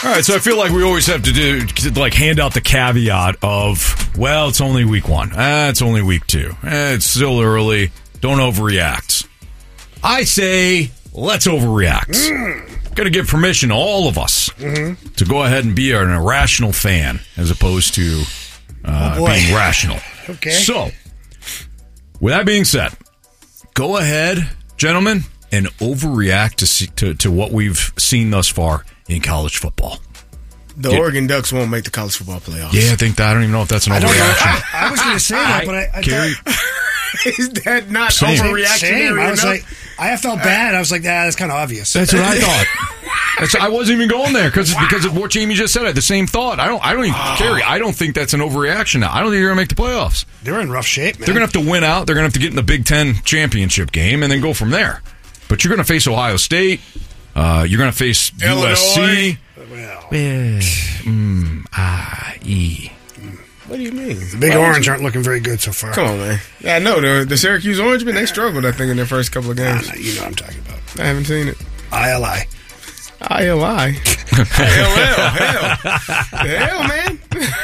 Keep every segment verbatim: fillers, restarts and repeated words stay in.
All right, so I feel like we always have to do, to like, hand out the caveat of, well, it's only week one. Ah, it's only week two. Eh, it's still early. Don't overreact. I say, let's overreact. Mm. Got to give permission to all of us mm-hmm. to go ahead and be an irrational fan as opposed to uh, oh being rational. Okay. So, with that being said, go ahead, gentlemen, and overreact to see, to, to what we've seen thus far in college football. The Get, Oregon Ducks won't make the college football playoffs. Yeah, I think that. I don't even know if that's an I overreaction. I, I was going to say that, but I, I Gary, thought... Is that not Same. overreactionary Same. I was enough? like, I felt bad. I was like, nah, that's kind of obvious. That's what I thought. That's, I wasn't even going there because wow. because of what Jamie just said. I had the same thought. I don't. I don't even oh. Gary, I don't think that's an overreaction. Now I don't think they're going to make the playoffs. They're in rough shape, man. They're going to have to win out. They're going to have to get in the Big Ten championship game and then go from there. But you're going to face Ohio State. Uh, you're going to face Illinois. U S C. Well, mm, ah, e. What do you mean? The Big Why Orange you... aren't looking very good so far. Come on, man. Yeah, I know. The, the Syracuse Orangemen, they struggled, I think, in their first couple of games. Nah, nah, you know what I'm talking about. I haven't seen it. I L I. I L I. Hell, hell, hell. Hell, man.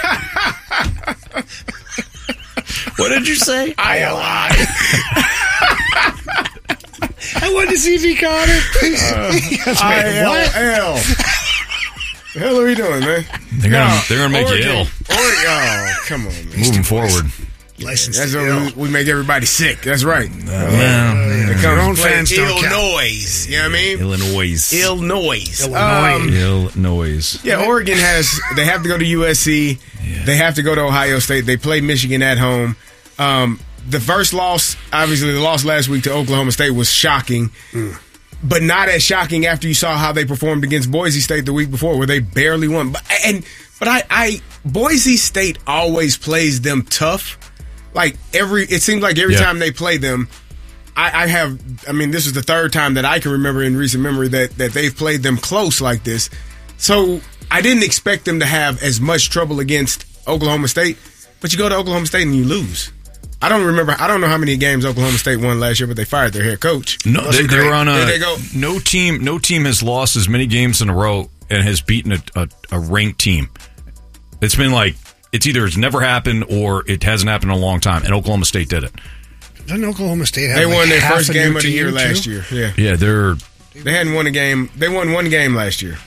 What did you say? I L I. I wanted to see if he caught it. Uh, I L L. The hell are we doing, man? They're gonna, no, they're gonna make Oregon, you ill. Oregon, oh, come on, man. Moving forward. License That's to what we, we make everybody sick. That's right. Uh, well, uh, your own fans don't Illinois. Count. You know what I mean? Illinois. Illinois. Illinois. Um, Illinois. Yeah, Oregon has. They have to go to U S C. Yeah. They have to go to Ohio State. They play Michigan at home. Um, the first loss, obviously, the loss last week to Oklahoma State was shocking. Mm. But not as shocking after you saw how they performed against Boise State the week before, where they barely won. But and but I, I Boise State always plays them tough. Like every, it seems like every yeah. time they play them, I, I have. I mean, this is the third time that I can remember in recent memory that that they've played them close like this. So I didn't expect them to have as much trouble against Oklahoma State. But you go to Oklahoma State and you lose. I don't remember. I don't know how many games Oklahoma State won last year, but they fired their head coach. No, they, they were on a. There they go. No team. No team has lost as many games in a row and has beaten a, a, a ranked team. It's been like it's either it's never happened or it hasn't happened in a long time. And Oklahoma State did it. Doesn't Oklahoma State have They like won their half first a game new of the year team, last too? year. Yeah, yeah, they're they hadn't won a game. They won one game last year.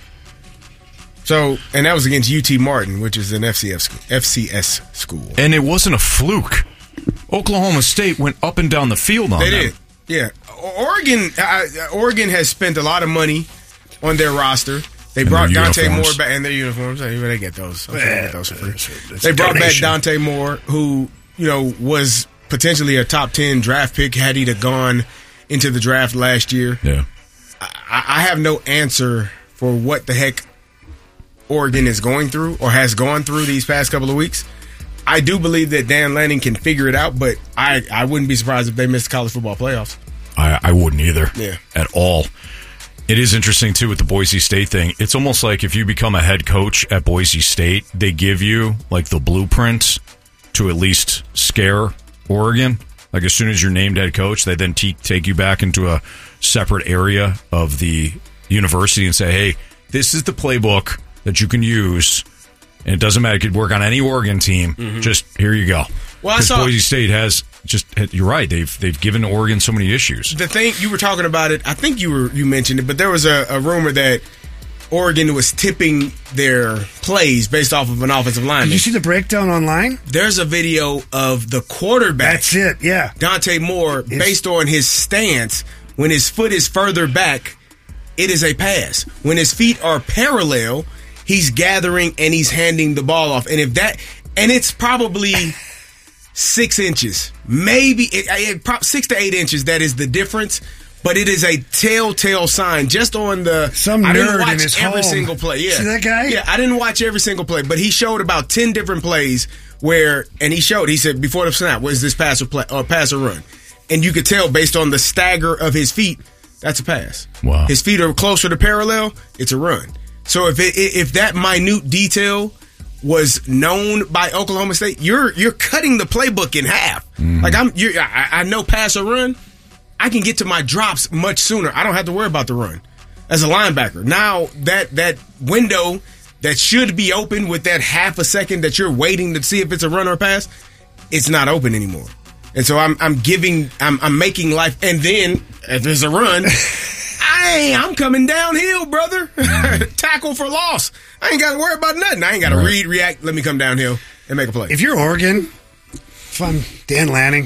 So, and that was against U T Martin, which is an F C S school. And it wasn't a fluke. Oklahoma State went up and down the field on they them. did. Yeah, Oregon. Uh, Oregon has spent a lot of money on their roster. They and brought Dante uniforms. Moore back, and their uniforms. They get those. Okay, yeah, they get those for free. it's a, it's they brought donation. back Dante Moore, who you know was potentially a top ten draft pick had he have gone into the draft last year. Yeah, I, I have no answer for what the heck Oregon is going through or has gone through these past couple of weeks. I do believe that Dan Lanning can figure it out, but I, I wouldn't be surprised if they missed the college football playoffs. I, I wouldn't either. Yeah. At all. It is interesting, too, with the Boise State thing. It's almost like if you become a head coach at Boise State, they give you, like, the blueprint to at least scare Oregon. Like, as soon as you're named head coach, they then te- take you back into a separate area of the university and say, hey, this is the playbook that you can use. And it doesn't matter. It could work on any Oregon team. Mm-hmm. Just here you go. Well, because saw- Boise State has just. You're right. They've they've given Oregon so many issues. The thing you were talking about it. I think you were you mentioned it, but there was a, a rumor that Oregon was tipping their plays based off of an offensive lineman. Did you see the breakdown online? There's a video of the quarterback. That's it. Yeah, Dante Moore, it's- based on his stance, when his foot is further back, it is a pass. When his feet are parallel, he's gathering and he's handing the ball off. And if that, and it's probably six inches, maybe it, it, it, six to eight inches. That is the difference. But it is a telltale sign just on the. Some I didn't nerd watch in his every home. single play. Yeah, See that guy? Yeah, I didn't watch every single play, but he showed about ten different plays where, and he showed. He said before the snap, was this pass or play or pass or run? And you could tell based on the stagger of his feet, that's a pass. Wow. His feet are closer to parallel, it's a run. So if it, if that minute detail was known by Oklahoma State, you're you're cutting the playbook in half. Mm. Like I'm, you're, I, I know pass or run, I can get to my drops much sooner. I don't have to worry about the run as a linebacker. Now that that window that should be open with that half a second that you're waiting to see if it's a run or a pass, it's not open anymore. And so I'm I'm giving I'm I'm making life, and then if there's a run, I I'm coming downhill, brother. Tackle for loss. I ain't got to worry about nothing. I ain't got to Right. read, react. Let me come downhill and make a play. If you're Oregon, if I'm Dan Lanning,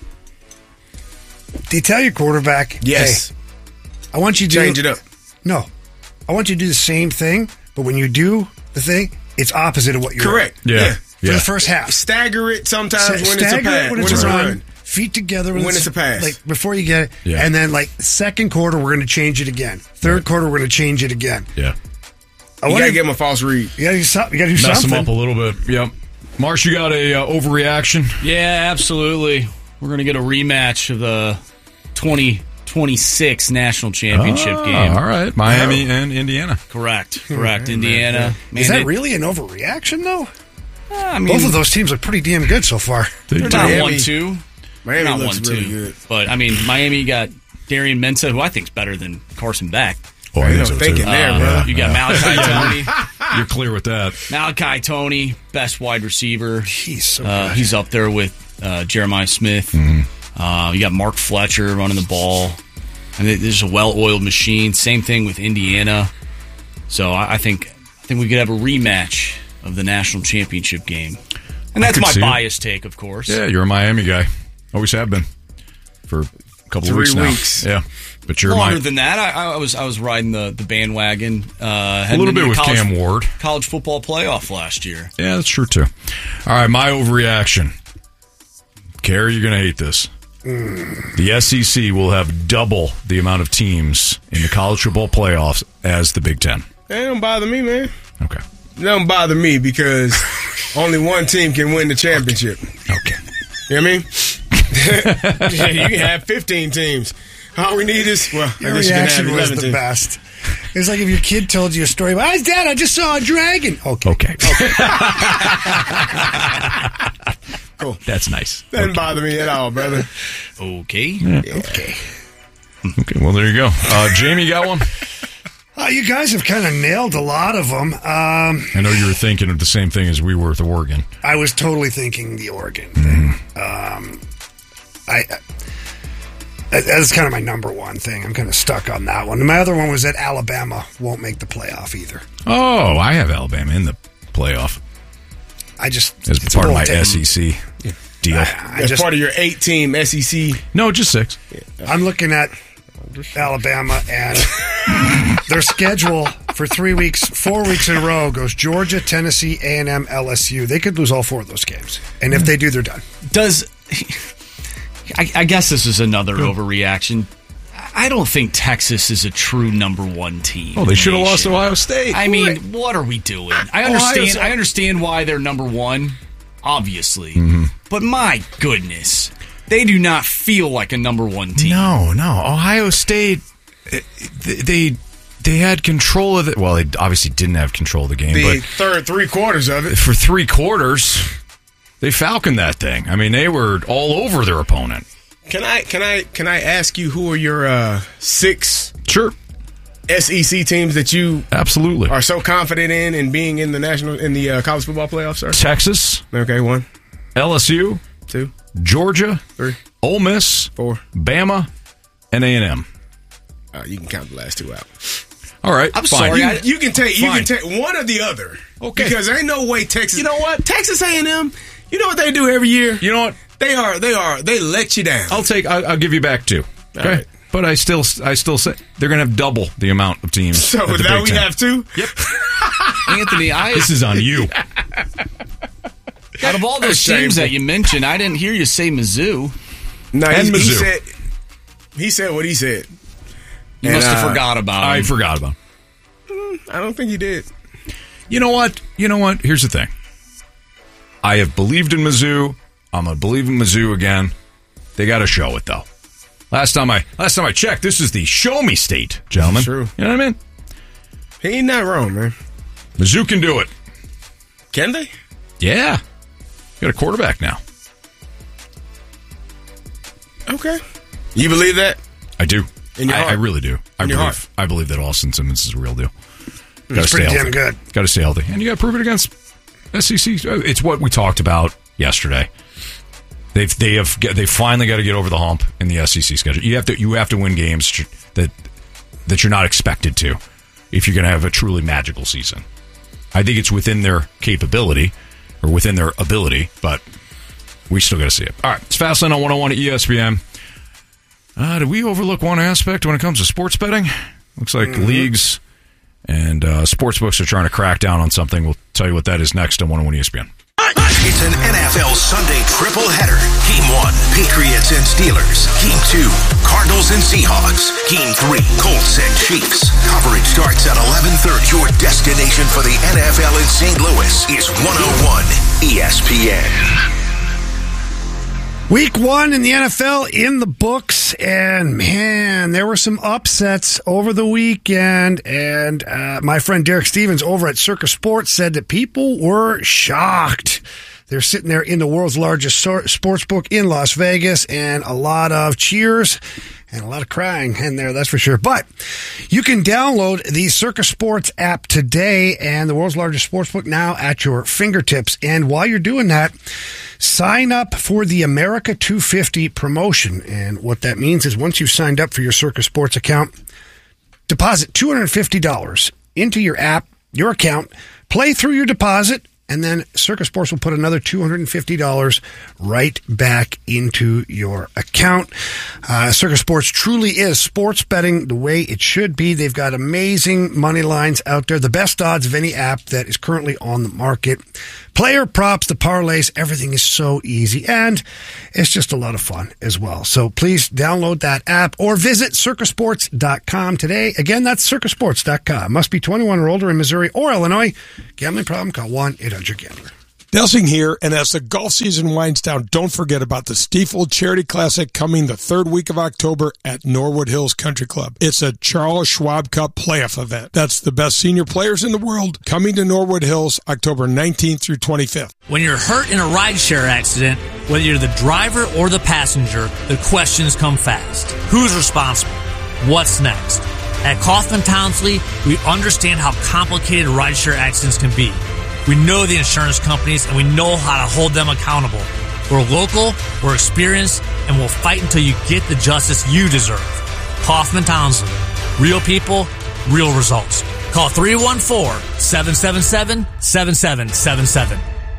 do you tell your quarterback, Yes, hey, I want you to change it up. No, I want you to do the same thing, but when you do the thing, it's opposite of what you're Correct. Yeah. Yeah. for the first half. Stagger it sometimes Sa- when it's a stagger pass. it when it's a a run, run. feet together when, When it's a pass. Like before you get it, Yeah. and then like second quarter we're going to change it again. Third Right. quarter we're going to change it again. Yeah. I You want got to to give him a false read. You got to do something. You got to do Mess them something. up a little bit. Yep. Marsh, you got a uh, overreaction? Yeah, absolutely. We're going to get a rematch of the twenty twenty-six national championship Ah, game. All right. Miami and Indiana. Correct. Correct. Indiana. Man, Is that they- really an overreaction though? I mean, Both of those teams are pretty damn good so far. They they're do. not Miami- one two. Miami not looks one really two. good. But I mean, Miami got Darian Mensah, who I think's better than Carson Beck. Oh, I Ain't think no so, thinking too. there, Uh, bro. You got Malachi Tony. You're clear with that. Malachi Tony, best wide receiver. He's so Uh, good. he's up there with uh, Jeremiah Smith. Mm-hmm. Uh, you got Mark Fletcher running the ball. And it- there's a well-oiled machine. Same thing with Indiana. So I, I think I think we could have a rematch of the national championship game. And I that's could my see it. biased take, of course. Yeah, you're a Miami guy. Always have been for a couple of Three weeks now. weeks. Yeah, but you're Longer my than that, I, I was I was riding the, the bandwagon. Uh, a heading little bit into with college, Cam Ward. college football playoff last year. Yeah, that's true too. All right, my overreaction. Carrie, you're going to hate this. The S E C will have double the amount of teams in the college football playoffs as the Big Ten. That don't bother me, man. Okay. It don't bother me because only one team can win the championship. Okay. You know what I mean? Yeah, you can have fifteen teams. All we need is, well, I Your guess you can reaction have was eleven the teams. best. It's like if your kid told you a story about, "Hi, Dad, I just saw a dragon." Okay. Okay. Cool. That's nice. Doesn't bother me at all, brother. Okay. Okay. Okay, well, there you go. Uh, Jamie, you got one? Uh, you guys have kind of nailed a lot of them. Um, I know you were thinking of the same thing as we were with Oregon. I was totally thinking the Oregon thing. Um, I, I that's kind of my number one thing. I'm kind of stuck on that one. And my other one was that Alabama won't make the playoff either. Oh, I have Alabama in the playoff I just as it's part of a my bold take. S E C deal. I As just part of your eight-team S E C. No, just six. I'm looking at Alabama and their schedule for three weeks, four weeks in a row goes Georgia, Tennessee, A and M, L S U. They could lose all four of those games, and if they do, they're done. Does I, I guess this is another overreaction. I don't think Texas is a true number one team. Oh, in they the should have lost nation. to Ohio State. I mean, what are we doing? I understand. I understand why they're number one, obviously, Mm-hmm. but my goodness, they do not feel like a number one team. No, no. Ohio State, eh, they they had control of it. Well, they obviously didn't have control of the game, The but third three quarters of it. for three quarters, they falconed that thing. I mean, they were all over their opponent. Can I can I can I ask you who are your uh, six Sure, S E C teams that you absolutely. are so confident in and being in the national in the uh, college football playoffs, sir? Texas, Okay, one, L S U, two, Georgia, three, Ole Miss, four. Bama, and A and M. Uh, you can count the last two out. All right, I'm fine. sorry, You, I- you can take you Fine. can take one or the other. Okay. Because there ain't no way Texas. You know what? Texas A and M. You know what they do every year? You know what? They are they are they let you down. I'll take. I'll, I'll give you back two. Okay, right. but I still, I still say they're going to have double the amount of teams. So at the now Big we Ten. have two. Yep. Anthony, I This is on you. out of all those That's teams shameful. that you mentioned, I didn't hear you say Mizzou. No, And he, he Mizzou. said he said what he said. You And, must have uh, forgot about I him. forgot about. I don't think he did. You know what? You know what? Here's the thing. I have believed in Mizzou. I'm gonna believe in Mizzou again. They got to show it though. Last time I last time I checked, this is the show me state, gentlemen. True. You know what I mean? He ain't not wrong, man. Mizzou can do it. Can they? Yeah. Got a quarterback now. Okay. You believe that? I do. In your I, heart? I really do. I In your believe. heart? I believe that Austin Simmons is a real deal. It was pretty damn good. Got to stay healthy. And you got to prove it against S E C. It's what we talked about yesterday. They've they have they finally got to get over the hump in the S E C schedule. You have to you have to win games that that you're not expected to if you're going to have a truly magical season. I think it's within their capability or within their ability, but we still got to see it. All right, it's Fastlane on one oh one at E S P N. Uh, did we overlook one aspect when it comes to sports betting? Looks like mm-hmm. leagues and uh, sports books are trying to crack down on something. We'll tell you what that is next on one oh one E S P N. It's an N F L Sunday triple header. Game one, Patriots and Steelers. Game two, Cardinals and Seahawks. Game three, Colts and Chiefs. Coverage starts at eleven thirty. Your destination for the N F L in Saint Louis is one oh one E S P N. Week one in the N F L in the books, and man, there were some upsets over the weekend, and uh, my friend Derek Stevens over at Circa Sports said that people were shocked. They're sitting there in the world's largest sports book in Las Vegas, and a lot of cheers and a lot of crying in there, that's for sure. But you can download the Circa Sports app today, and the world's largest sports book now at your fingertips. And while you're doing that, sign up for the America two fifty promotion. And what that means is once you've signed up for your Circa Sports account, deposit two hundred fifty dollars into your app, your account, play through your deposit, and then Circa Sports will put another two hundred fifty dollars right back into your account. Uh, Circa Sports truly is sports betting the way it should be. They've got amazing money lines out there, the best odds of any app that is currently on the market. Player props, the parlays, everything is so easy, and it's just a lot of fun as well. So please download that app or visit circa sports dot com today. Again, that's circa sports dot com. Must be twenty-one or older in Missouri or Illinois. Gambling problem? Call one eight hundred gambler. Delsing here, and as the golf season winds down, don't forget about the Stiefel Charity Classic coming the third week of October at Norwood Hills Country Club. It's a Charles Schwab Cup playoff event. That's the best senior players in the world coming to Norwood Hills October nineteenth through twenty-fifth. When you're hurt in a rideshare accident, whether you're the driver or the passenger, the questions come fast. Who's responsible? What's next? At Kaufman Townsley, we understand how complicated rideshare accidents can be. We know the insurance companies, and we know how to hold them accountable. We're local, we're experienced, and we'll fight until you get the justice you deserve. Kaufman Townsley. Real people, real results. Call three one four, seven seven seven, seven seven seven seven.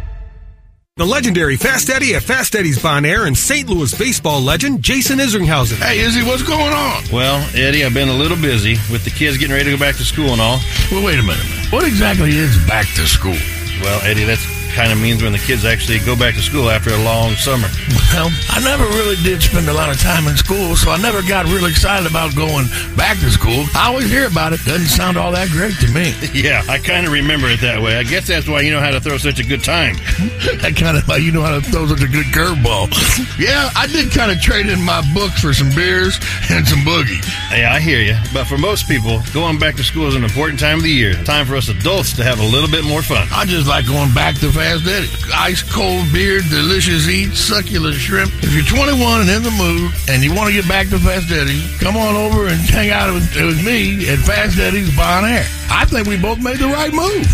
The legendary Fast Eddie at Fast Eddie's Bon Air and Saint Louis baseball legend Jason Isringhausen. Hey, Izzy, what's going on? Well, Eddie, I've been a little busy with the kids getting ready to go back to school and all. Well, wait a minute. What exactly is back to school? Well, Eddie, that kind of means when the kids actually go back to school after a long summer. Well, I never really did spend a lot of time in school, so I never got really excited about going back to school. I always hear about it. Doesn't sound all that great to me. Yeah, I kind of remember it that way. I guess that's why you know how to throw such a good time. That kind of, you know how to throw such a good curveball. Yeah, I did kind of trade in my books for some beers and some boogie. Hey, I hear you. But for most people, going back to school is an important time of the year. Time for us adults to have a little bit more fun. I just like going back to Fast Eddie. Ice cold beer, delicious eats, succulent shrimp. If you're twenty-one and in the mood and you want to get back to Fast Eddie, come on over and hang out with, with me at Fast Eddie's Bon Air. I think we both made the right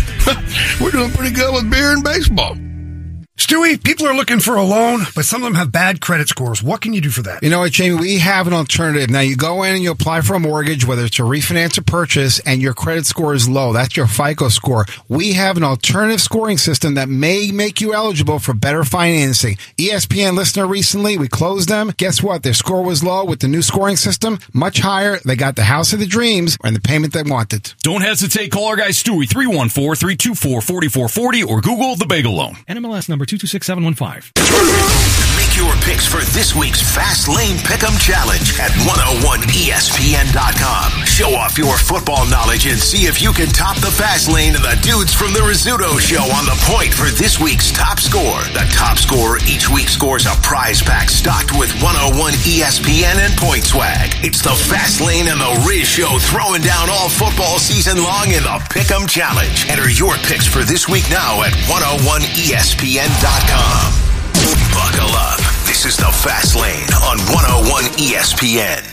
move. We're doing pretty good with beer and baseball. Stewie, people are looking for a loan, but some of them have bad credit scores. What can you do for that? You know what, Jamie? We have an alternative. Now, you go in and you apply for a mortgage, whether it's a refinance or purchase, and your credit score is low. That's your FICO score. We have an alternative scoring system that may make you eligible for better financing. E S P N listener recently, we closed them. Guess what? Their score was low. With the new scoring system, much higher. They got the house of the dreams and the payment they wanted. Don't hesitate. Call our guy Stewie, three one four, three two four, four four four zero, or Google the Bagel Loan. N M L S number two two six seven one five. Make your picks for this week's Fast Lane Pick'em Challenge at one oh one E S P N dot com. Show off your football knowledge and see if you can top the Fast Lane and the dudes from the Rizzuto Show on the point for this week's top score. The top scorer each week scores a prize pack stocked with one oh one E S P N and Point Swag. It's the Fast Lane and the Riz Show throwing down all football season long in the Pick'em Challenge. Enter your picks for this week now at one oh one E S P N dot com. Buckle up. This is the Fast Lane on one oh one E S P N.